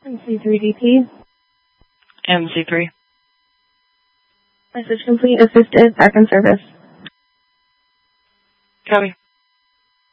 MC3DP. MC3. Message complete. Assisted. Back in service. Copy.